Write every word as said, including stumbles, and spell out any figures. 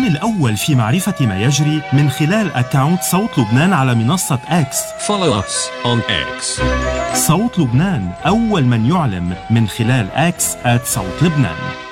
كن الأول في معرفة ما يجري من خلال أكاونت صوت لبنان على منصة إكس. Follow us on X. صوت لبنان، أول من يعلم من خلال إكس آت صوت لبنان.